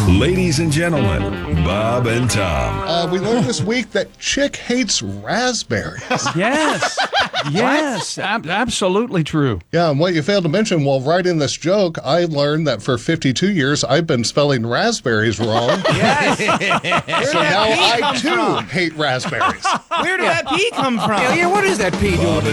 Ladies and gentlemen, Bob and Tom. We learned this week that Chick hates raspberries. Yes. Yes. Absolutely true. Yeah, and what you failed to mention while writing this joke, I learned that for 52 years I've been spelling raspberries wrong. Yes. So now I too hate raspberries. Where did that pea come from? Yeah, what is that pea doing?